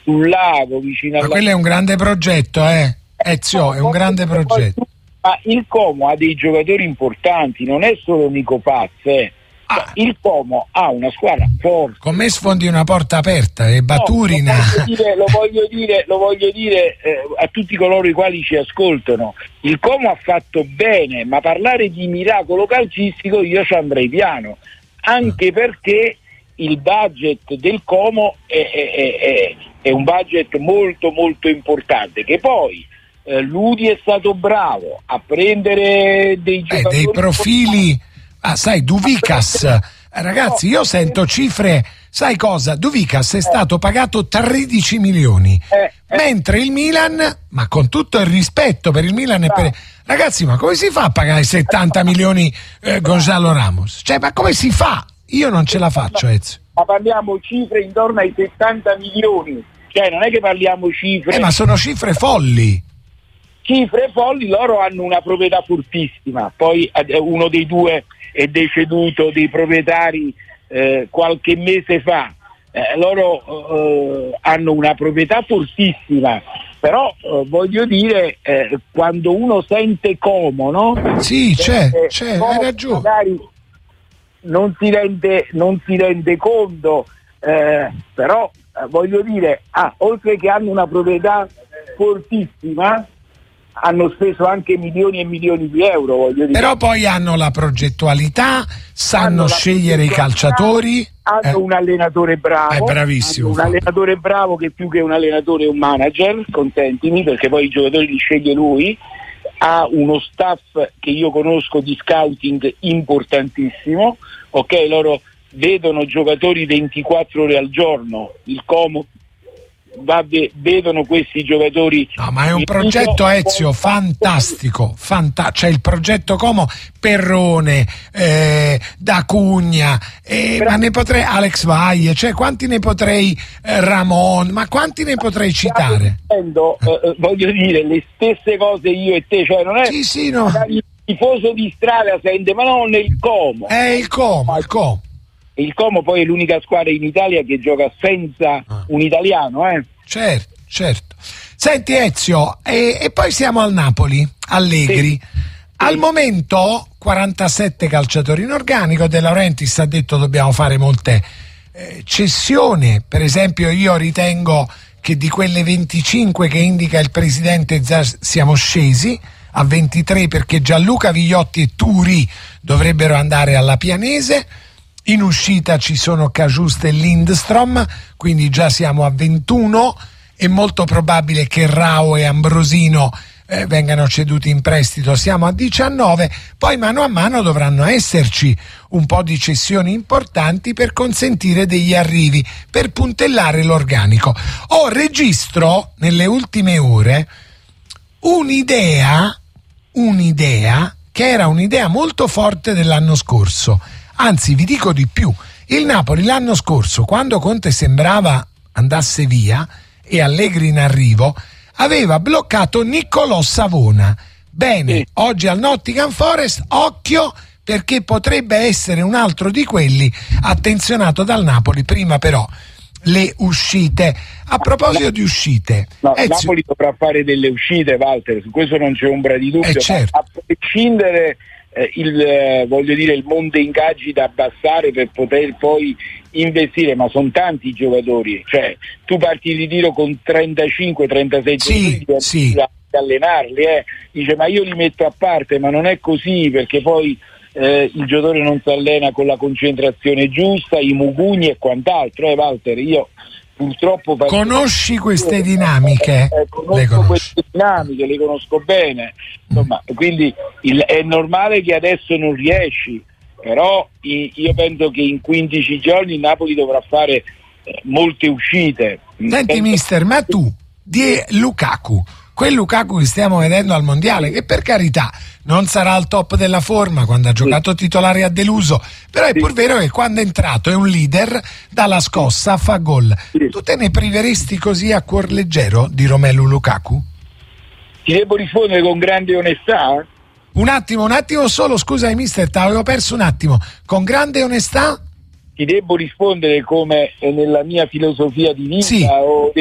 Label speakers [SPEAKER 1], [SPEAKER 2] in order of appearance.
[SPEAKER 1] sul lago, vicino
[SPEAKER 2] Ma quello è un grande progetto, Ezio, è un grande progetto.
[SPEAKER 1] Ma il Como ha dei giocatori importanti, non è solo Nico Paz, Il Como ha una squadra forte.
[SPEAKER 2] Con me sfondi una porta aperta, e Baturina.
[SPEAKER 1] Lo voglio dire a tutti coloro i quali ci ascoltano. Il Como ha fatto bene, ma parlare di miracolo calcistico io ci andrei piano, anche perché il budget del Como è un budget molto molto importante, che poi Ludi è stato bravo a prendere dei giocatori,
[SPEAKER 2] dei profili. Sai, Duvicas, ragazzi, io sento cifre, sai cosa? Duvicas è stato pagato 13 milioni, mentre il Milan, ma con tutto il rispetto per il Milan e per... Ragazzi, ma come si fa a pagare 70 milioni Gonzalo Ramos? Cioè, ma come si fa? Io non ce la faccio, Ezio.
[SPEAKER 1] Ma parliamo cifre intorno ai 70 milioni, cioè non è che parliamo cifre...
[SPEAKER 2] ma sono cifre folli.
[SPEAKER 1] Cifre folli, loro hanno una proprietà fortissima, poi uno dei due è deceduto, dei proprietari qualche mese fa, loro hanno una proprietà fortissima, però voglio dire, quando uno sente Como, no?
[SPEAKER 2] Sì, c'è, hai ragione.
[SPEAKER 1] Magari non si rende conto, però voglio dire, oltre che hanno una proprietà fortissima, hanno speso anche milioni e milioni di euro, voglio dire.
[SPEAKER 2] Però poi hanno la progettualità, sanno scegliere i calciatori.
[SPEAKER 1] Hanno un allenatore bravo.
[SPEAKER 2] È bravissimo.
[SPEAKER 1] Un allenatore bravo che più che un allenatore è un manager, consentimi, perché poi i giocatori li sceglie lui. Ha uno staff che io conosco di scouting importantissimo, ok? Loro vedono giocatori 24 ore al giorno, il Como vedono questi giocatori.
[SPEAKER 2] No, ma è un progetto, Ezio, fantastico, c'è il progetto Como, Perrone, D'Acugna, ma ne potrei, Alex Valle, cioè quanti ne potrei, Ramon, ma quanti ne potrei citare?
[SPEAKER 1] Voglio dire le stesse cose io e te, cioè non è
[SPEAKER 2] sì, no.
[SPEAKER 1] Il tifoso di strada sente, ma non il Como.
[SPEAKER 2] Il Como.
[SPEAKER 1] Il Como poi è l'unica squadra in Italia che gioca senza un italiano,
[SPEAKER 2] Certo. Senti, Ezio, e poi siamo al Napoli, Allegri. Sì. Al momento 47 calciatori in organico. De Laurentiis ha detto dobbiamo fare molte cessioni. Per esempio, io ritengo che di quelle 25 che indica il presidente già siamo scesi a 23, perché Gianluca Vigliotti e Turi dovrebbero andare alla Pianese. In uscita ci sono Cagiuste e Lindstrom, quindi già siamo a 21. È molto probabile che Rao e Ambrosino vengano ceduti in prestito, siamo a 19. Poi mano a mano dovranno esserci un po' di cessioni importanti per consentire degli arrivi, per puntellare l'organico. Registro nelle ultime ore un'idea che era un'idea molto forte dell'anno scorso. Anzi, vi dico di più, il Napoli l'anno scorso, quando Conte sembrava andasse via e Allegri in arrivo, aveva bloccato Niccolò Savona. Bene, oggi al Nottingham Forest, occhio, perché potrebbe essere un altro di quelli attenzionato dal Napoli. Prima però le uscite. A proposito di uscite,
[SPEAKER 1] Napoli dovrà fare delle uscite, Walter, su questo non c'è ombra di dubbio,
[SPEAKER 2] certo.
[SPEAKER 1] A prescindere il monte ingaggi da abbassare per poter poi investire, ma sono tanti i giocatori, cioè tu parti di tiro con 35-36 giocatori da allenarli, dice ma io li metto a parte, ma non è così, perché poi il giocatore non si allena con la concentrazione giusta, i mugugni e quant'altro, Walter, io purtroppo
[SPEAKER 2] conosci queste dinamiche?
[SPEAKER 1] Queste dinamiche, le conosco bene, insomma, quindi è normale che adesso non riesci, però io penso che in 15 giorni il Napoli dovrà fare molte uscite.
[SPEAKER 2] Senti mister, ma tu di Lukaku, quel Lukaku che stiamo vedendo al mondiale, che per carità non sarà al top della forma, quando ha giocato titolare ha deluso, però è pur vero che quando è entrato è un leader, dà la scossa, fa gol. Tu te ne priveresti così a cuor leggero di Romelu Lukaku?
[SPEAKER 1] Ti devo rispondere con grande onestà?
[SPEAKER 2] Un attimo solo, scusami mister, ti avevo perso un attimo. Con grande onestà?
[SPEAKER 1] Ti devo rispondere come nella mia filosofia di vita o